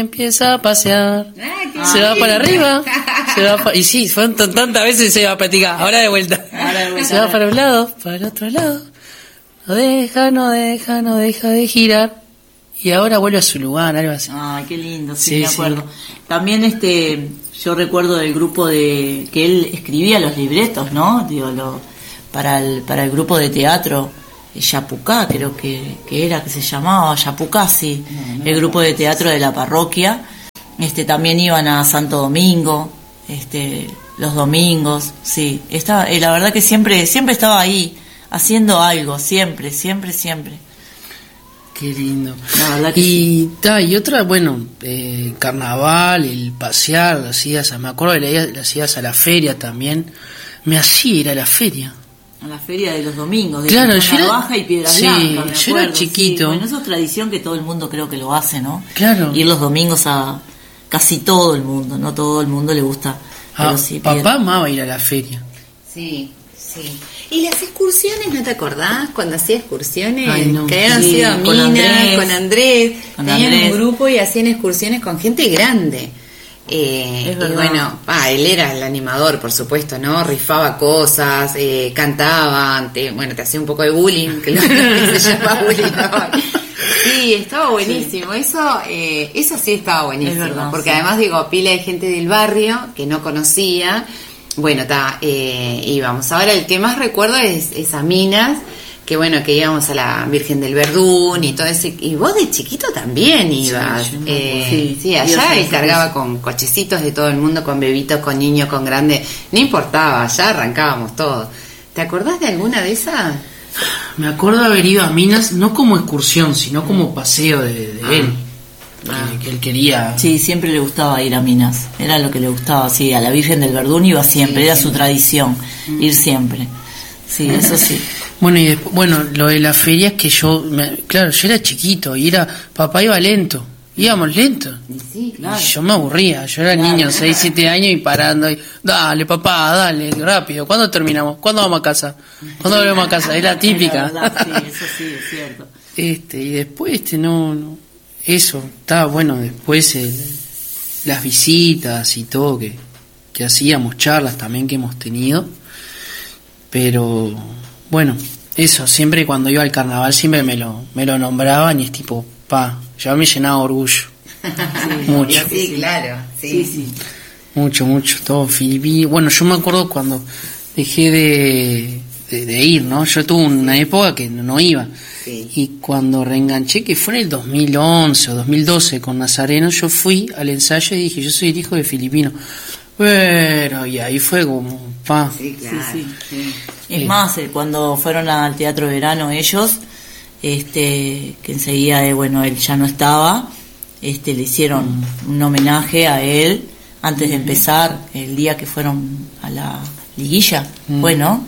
empieza a pasear, qué se va lindo. para arriba, y sí, fueron tantas veces se va a practicar, ahora de vuelta. Se va para un lado, para el otro lado, no deja de girar, y ahora vuelve a su lugar, algo así. Ay, qué lindo, sí, Sí, me acuerdo. sí. También yo recuerdo del grupo que él escribía los libretos, ¿no? Para el grupo de teatro Yapucá, creo que se llamaba Yapucá, sí, el grupo de teatro de la parroquia. También iban a Santo Domingo, los domingos, sí. La verdad que siempre estaba ahí haciendo algo, siempre. Qué lindo. La verdad que y otra, bueno, carnaval, el pasear, las idas, me acuerdo de las idas a la feria también, me hacía ir a la feria. A la feria de los domingos, de claro, Fontana Baja y Piedras sí, Blancas, me yo acuerdo, era chiquito. Sí. Bueno, eso es tradición que todo el mundo creo que lo hace, ¿no? Claro. Ir los domingos a casi todo el mundo, no todo el mundo le gusta. Pero sí, papá amaba ir a la feria. Sí. ¿Y las excursiones, no te acordás? Cuando hacía excursiones, Ay, no. que habían Sí, sido a con Minas, Andrés. con Andrés, Con tenían Andrés. un grupo y hacían excursiones con gente grande. Y verdad. bueno, él era el animador, por supuesto, ¿no? Rifaba cosas, cantaban, te hacía un poco de bullying, que lo que se llama bullying, ¿no? Sí, estaba buenísimo. Eso sí estaba buenísimo. Es verdad, porque sí. además, pila de gente del barrio que no conocía. Bueno, íbamos. Ahora el que más recuerdo es a Minas, que íbamos a la Virgen del Verdún y todo ese. Y vos de chiquito también ibas. Sí, yo me acuerdo. Sí, allá Dios, él cargaba con cochecitos de todo el mundo, con bebitos, con niños, con grandes. No importaba, allá arrancábamos todos. ¿Te acordás de alguna de esas? Me acuerdo de haber ido a Minas, no como excursión, sino como paseo de él. Que él quería. Sí, siempre le gustaba ir a Minas, era lo que le gustaba, sí, a la Virgen del Verdún iba siempre, era su tradición, ir siempre. Sí, eso sí. Bueno, y después, lo de la feria es que yo era chiquito y papá iba lento, íbamos lento. Sí, Y yo me aburría, yo era niño, 6, 7 años y parando, dale papá, dale, rápido, ¿cuándo terminamos? ¿Cuándo vamos a casa? ¿Cuándo volvemos a casa? Es la típica. La verdad, sí, eso sí, es cierto. Y después, no, eso, estaba bueno, después las visitas y todo que hacíamos, charlas también que hemos tenido, pero bueno, eso, siempre cuando iba al carnaval siempre me lo nombraban y es tipo, ya me llenaba de orgullo. Mucho. Sí, claro. Sí. Mucho, todo filipino. Bueno, yo me acuerdo cuando dejé de ir, ¿no? Yo tuve una época que no iba. Sí. Y cuando reenganché, que fue en el 2011 o 2012 con Nazareno, yo fui al ensayo y dije, yo soy el hijo de filipino. Bueno, y ahí fue como, Sí, claro. Sí. Es más, cuando fueron al Teatro Verano ellos, que enseguida, él ya no estaba, le hicieron un homenaje a él antes de empezar, el día que fueron a la liguilla, bueno,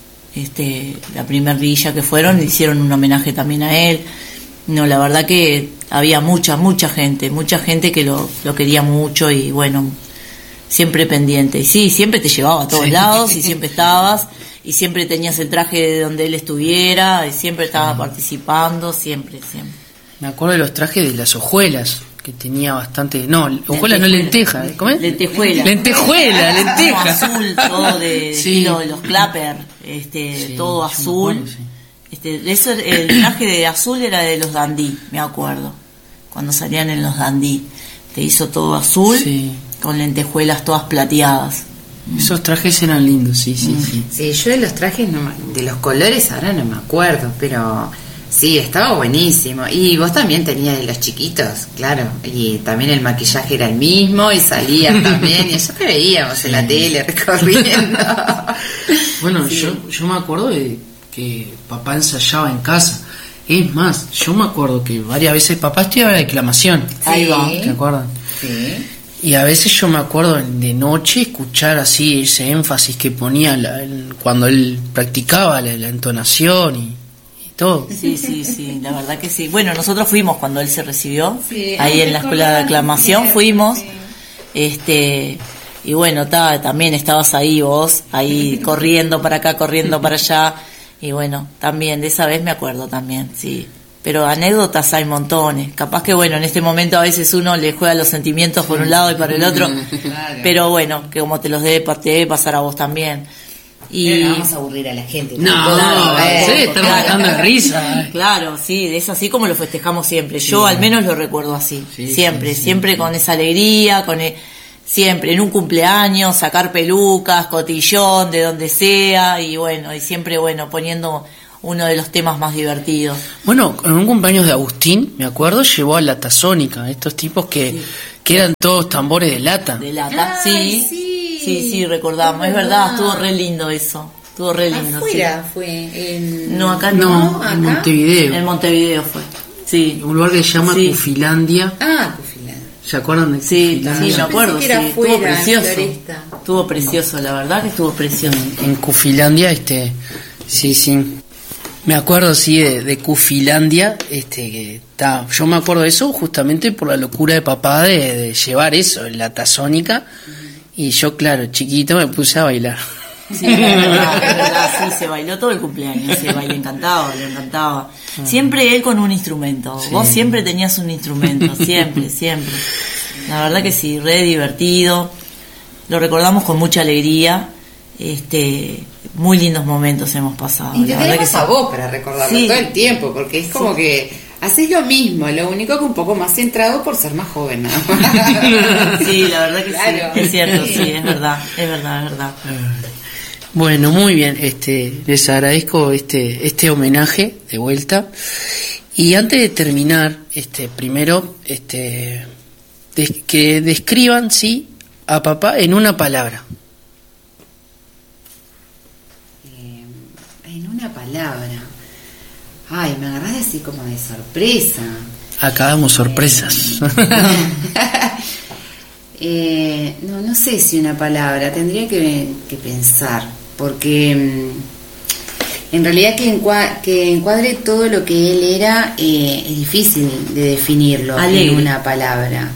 la primer liguilla que fueron, le hicieron un homenaje también a él. No, la verdad que había mucha gente que lo quería mucho y bueno, siempre pendiente. Y sí, siempre te llevaba a todos lados y siempre estabas y siempre tenías el traje de donde él estuviera y siempre estaba participando, siempre. me acuerdo de los trajes de las hojuelas, que tenía bastante, hojuelas no lentejas, ¿cómo es? Lentejuela, lenteja. azul, todo de Sí. estilo de los clapper, todo yo azul. me acuerdo, sí. Eso, el traje de azul era de los Dandí, me acuerdo, cuando salían en los Dandí, te hizo todo azul, Sí. con lentejuelas todas plateadas. Esos trajes eran lindos, sí. Sí, yo de los trajes, de los colores ahora no me acuerdo, pero sí, estaba buenísimo. Y vos también tenías de los chiquitos, claro, y también el maquillaje era el mismo y salías también, y eso te veíamos en la tele recorriendo. Bueno, yo me acuerdo de que papá ensayaba en casa. Es más, yo me acuerdo que varias veces papá estudiaba la declamación. Ahí va. ¿Te acuerdan? Sí. Y a veces yo me acuerdo de noche escuchar así ese énfasis que ponía cuando él practicaba la entonación y todo. Sí, la verdad que sí. Bueno, nosotros fuimos cuando él se recibió, Sí, ahí en la escuela de declamación sí, fuimos, sí. y bueno, también estabas ahí vos, ahí corriendo para acá, corriendo para allá, y bueno, también de esa vez me acuerdo también, sí. pero anécdotas hay montones. Capaz que bueno, en este momento a veces uno le juega los sentimientos por un lado y por el otro, Claro. pero bueno, que como te debe pasar a vos también. Y Pero no vamos a aburrir a la gente. No, tampoco, sí, estamos matando de risa. Claro, sí, es así como lo festejamos siempre. Yo al menos lo recuerdo así, Sí, siempre, sí, siempre sí. con esa alegría, siempre en un cumpleaños, sacar pelucas, cotillón, de donde sea, y bueno, y siempre bueno, poniendo uno de los temas más divertidos. Bueno, en un cumpleaños de Agustín, me acuerdo, llevó a la Tazónica, estos tipos que eran todos tambores de lata. De lata, Ay, sí, recordamos, es verdad, estuvo re lindo eso, estuvo re lindo. Afuera fue en... No, acá No, acá. en Montevideo. En Montevideo fue, sí. Un lugar que se llama Sí. Cufilandia. Ah, Cufilán. ¿Se acuerdan de Sí, Cufilandia? me acuerdo, Pensé que era sí, estuvo afuera, en precioso. Floresta. Estuvo precioso, la verdad que estuvo precioso. En Cufilandia, sí. Me acuerdo, sí, de Cufilandia, yo me acuerdo de eso justamente por la locura de papá de llevar eso, en la Tazónica, y yo, claro, chiquito me puse a bailar. Sí, es verdad, sí, se bailó todo el cumpleaños, se bailó, le encantaba. Siempre él con un instrumento, Sí. vos siempre tenías un instrumento, siempre. La verdad que sí, re divertido, lo recordamos con mucha alegría, muy lindos momentos hemos pasado. Y te La verdad que tenemos sí. a vos para recordarlo Sí. todo el tiempo, porque es como que haces lo mismo, lo único que un poco más centrado por ser más joven, ¿no? Sí, la verdad que Claro. sí, es cierto, sí, es verdad. Bueno, muy bien, les agradezco este homenaje de vuelta. Y antes de terminar, primero, que describan, sí, a papá en una palabra. En una palabra. Ay, me agarrás así como de sorpresa. Acá damos sorpresas. No sé si una palabra, tendría que pensar, porque en realidad que encuadre todo lo que él era es difícil de definirlo Alegre. en una palabra.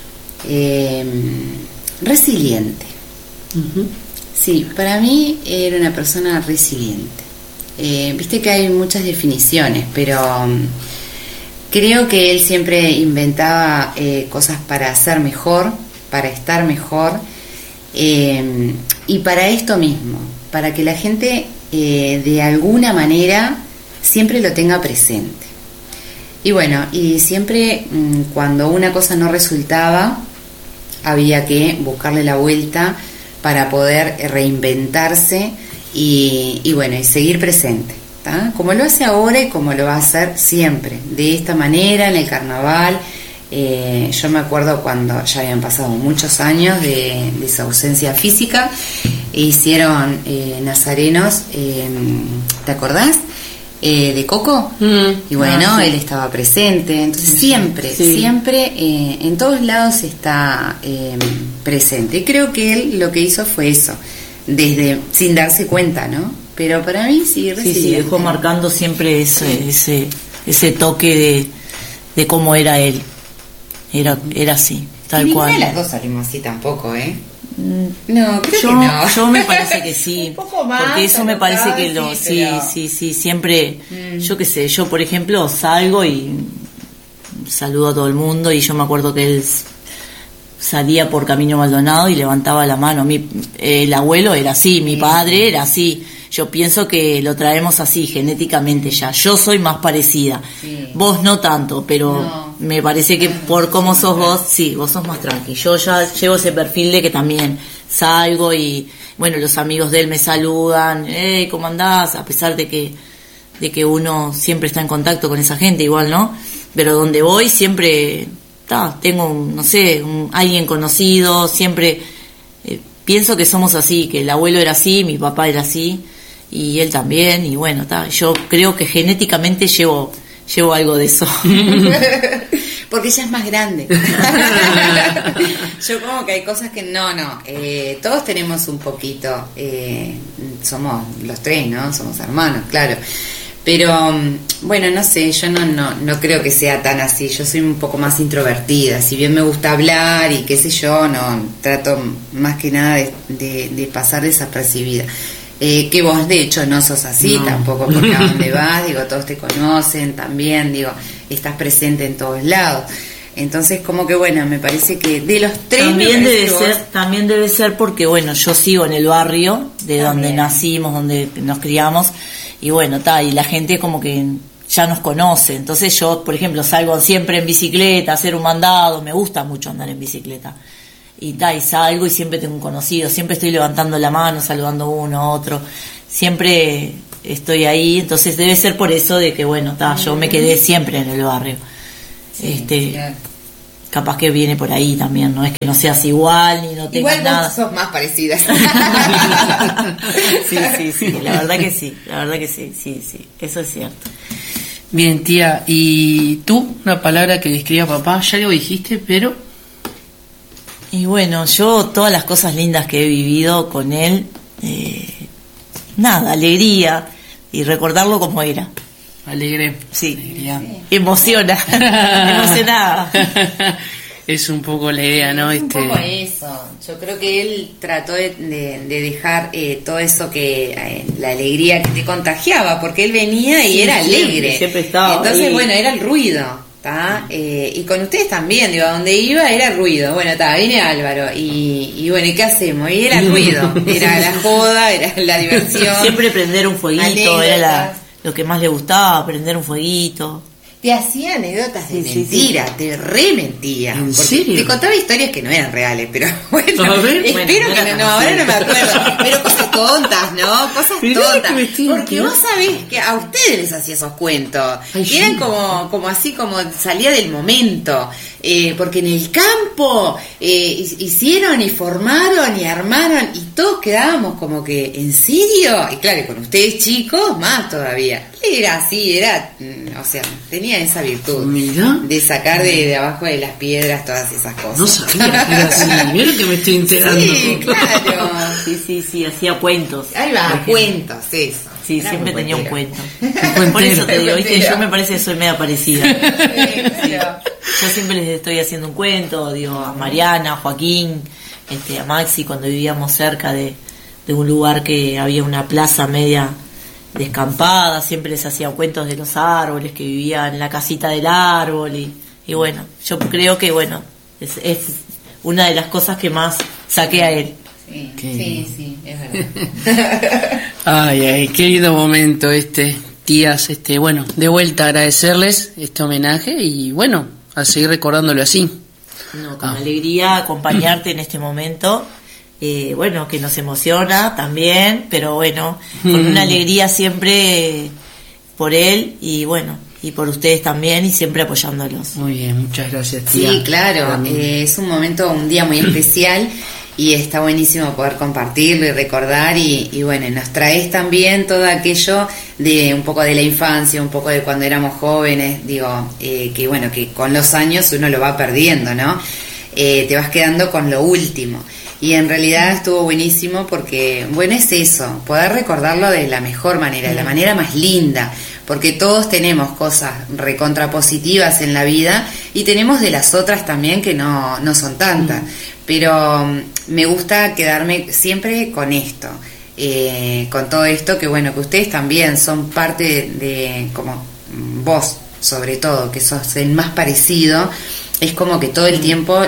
Resiliente. Sí, para mí era una persona resiliente. Viste que hay muchas definiciones, pero creo que él siempre inventaba cosas para ser mejor, para estar mejor, y para esto mismo, para que la gente de alguna manera siempre lo tenga presente. Y bueno, y siempre cuando una cosa no resultaba, había que buscarle la vuelta para poder reinventarse y bueno, y seguir presente, ¿tá? Como lo hace ahora y como lo va a hacer siempre, de esta manera en el carnaval. Yo me acuerdo cuando ya habían pasado muchos años de su ausencia física, e hicieron nazarenos, ¿te acordás? De Coco, y bueno, sí. él estaba presente, entonces siempre en todos lados está presente, y creo que él lo que hizo fue eso, desde sin darse cuenta, ¿no? Pero para mí sí, Sí, dejó marcando siempre ese toque de cómo era él. Era así, tal y cual. ninguna de las dos salimos así tampoco, No, creo que no. Yo me parece que sí, Un poco más, porque eso me parece que pero- sí, siempre, yo qué sé, yo por ejemplo salgo y saludo a todo el mundo, y yo me acuerdo que él salía por Camino Maldonado y levantaba la mano. El abuelo era así, mi padre era así. Yo pienso que lo traemos así genéticamente ya. Yo soy más parecida. Sí. Vos no tanto, pero No. me parece que por cómo sos vos, sí, vos sos más tranqui. Yo ya llevo ese perfil de que también salgo y, bueno, los amigos de él me saludan. ¿Cómo andás? A pesar de que uno siempre está en contacto con esa gente, igual, ¿no? Pero donde voy siempre tengo, alguien conocido, siempre pienso que somos así, que el abuelo era así, mi papá era así, y él también, y bueno, yo creo que genéticamente llevo algo de eso. Porque ella es más grande. Yo como que hay cosas que todos tenemos un poquito, somos los tres, ¿no? Somos hermanos, claro. Pero bueno, no sé, yo no creo que sea tan así. Yo soy un poco más introvertida. Si bien me gusta hablar y qué sé yo, trato más que nada de pasar desapercibida. que vos de hecho no sos así No. tampoco, porque a donde vas, digo, todos te conocen también, digo, estás presente en todos lados. Entonces, como que bueno, me parece que de los tres también debe ser porque bueno, yo sigo en el barrio de donde nacimos, donde nos criamos, y bueno, y la gente como que ya nos conoce. Entonces yo, por ejemplo, salgo siempre en bicicleta a hacer un mandado, me gusta mucho andar en bicicleta. Y salgo y siempre tengo un conocido, siempre estoy levantando la mano, saludando a uno, a otro, siempre estoy ahí. Entonces debe ser por eso de que bueno, yo me quedé siempre en el barrio. Claro. Capaz que viene por ahí también, no es que no seas igual ni no tengas nada. Igual vos sos más parecida. Sí, la verdad que sí, sí, eso es cierto. Bien, tía, ¿y tú? Una palabra que describa a papá, ya lo dijiste, pero... Y bueno, yo todas las cosas lindas que he vivido con él, alegría, y recordarlo como era. Alegre. Sí. Alegría. Emocionada. Es un poco la idea, ¿no? Es un poco eso. Yo creo que él trató de dejar todo eso que la alegría que te contagiaba, porque él venía y era alegre. Siempre estaba. Entonces, ahí. bueno, era el ruido. Y con ustedes también, digo, a donde iba era ruido. Bueno, viene Álvaro y bueno, ¿y qué hacemos? Y era ruido, era la joda, era la diversión. Siempre prender un fueguito, anécdotas. Era lo que más le gustaba, prender un fueguito. Te hacía anécdotas de mentira, te re mentía. ¿En serio? Te contaba historias que no eran reales, pero bueno, A ver. espero que no, ahora no me acuerdo. Pero cosas tontas, ¿no? Cosas tontas. Porque vos sabés que a ustedes les hacía esos cuentos. Ay, que eran sí. como así, como salía del momento. Porque en el campo hicieron y formaron y armaron y todos quedábamos como que, ¿en serio? Y claro, con ustedes chicos, más todavía. Era así, o sea, tenía esa virtud. Mirá. De sacar de abajo de las piedras todas esas cosas. No sabía que era así, mirá lo que me estoy enterando. Sí, claro. Sí, hacía cuentos. Ahí va, cuentos, eso. Sí, Era siempre muy tenía un cuentero. cuento. Por eso te digo, ¿viste? Cuentero. Yo me parece que soy media parecida. Sí, claro. Yo siempre les estoy haciendo un cuento, digo, a Mariana, a Joaquín, a Maxi, cuando vivíamos cerca de un lugar que había una plaza media descampada, siempre les hacía cuentos de los árboles, que vivían en la casita del árbol, y bueno, yo creo que bueno, es una de las cosas que más saqué a él. Sí, es verdad. Ay, qué lindo momento tías, bueno, de vuelta agradecerles este homenaje y bueno, a seguir recordándolo así. No, con alegría acompañarte en este momento, bueno, que nos emociona también, pero bueno, con una alegría siempre por él y bueno, y por ustedes también y siempre apoyándolos. Muy bien, muchas gracias, tía. Sí, claro, es un día muy especial y está buenísimo poder compartirlo y recordar y bueno, nos traes también todo aquello de un poco de la infancia, un poco de cuando éramos jóvenes, digo, que bueno, que con los años uno lo va perdiendo, ¿no? Te vas quedando con lo último. Y en realidad estuvo buenísimo porque, bueno, es eso, poder recordarlo de la mejor manera, de la manera más linda, porque todos tenemos cosas recontrapositivas en la vida y tenemos de las otras también que no son tantas, pero me gusta quedarme siempre con esto, con todo esto que bueno, que ustedes también son parte de como vos, sobre todo, que sos el más parecido. Es como que todo el tiempo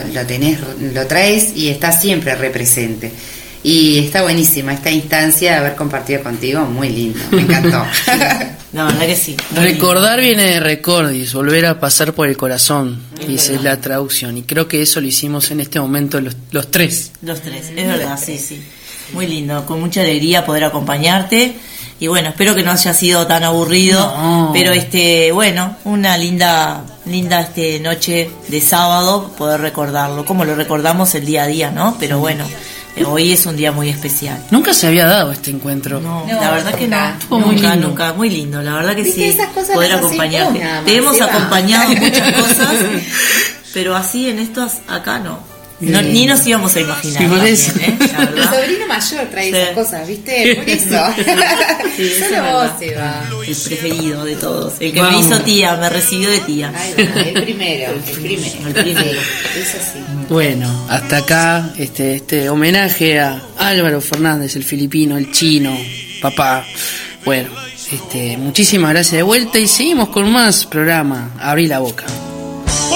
lo traes y está siempre represente. Y está buenísima esta instancia de haber compartido contigo, muy lindo, me encantó. La verdad que sí. Recordar viene de recordis, volver a pasar por el corazón, dice la traducción. Y creo que eso lo hicimos en este momento los tres. Los tres, es verdad, sí. Muy lindo, con mucha alegría poder acompañarte. Y bueno, espero que no haya sido tan aburrido, no. Pero bueno, una linda noche de sábado, poder recordarlo, como lo recordamos el día a día, ¿no? Pero bueno, hoy es un día muy especial. Nunca se había dado este encuentro. No, la verdad que no. Estuvo muy lindo. Nunca, muy lindo, la verdad que ¿Viste? sí. Esas cosas Poder las hace acompañarte. una, Te hemos Seba. acompañado muchas cosas, pero así en estos acá no. Ni nos íbamos a imaginar. Sí, por también, eso. La Mi verdad. sobrino mayor trae esas cosas, ¿viste? Por eso. Sí, eso es Solo verdad. vos, Eva. El preferido de todos. El que Vamos. me hizo tía, me recibió de tía. Ahí va, el primero. El primero. Eso sí. Bueno, hasta acá este homenaje a Álvaro Fernández, el filipino, el chino, papá. Bueno, muchísimas gracias de vuelta y seguimos con más programa. Abrí la boca.